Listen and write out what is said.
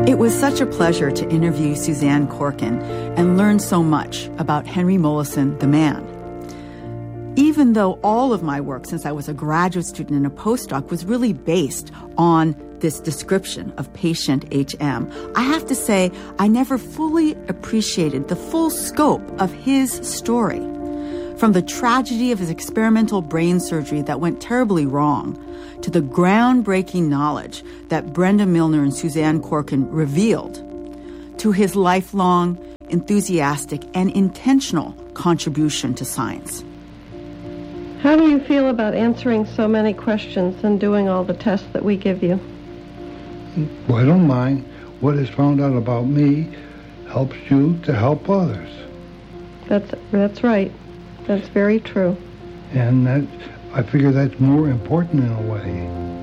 It was such a pleasure to interview Suzanne Corkin and learn so much about Henry Molaison, the man. Even though all of my work since I was a graduate student and a postdoc was really based on this description of patient HM, I have to say I never fully appreciated the full scope of his story. From the tragedy of his experimental brain surgery that went terribly wrong, to the groundbreaking knowledge that Brenda Milner and Suzanne Corkin revealed, to his lifelong, enthusiastic, and intentional contribution to science. How do you feel about answering so many questions and doing all the tests that we give you? Well, I don't mind. What is found out about me helps you to help others. That's right. That's very true. And I figure that's more important in a way.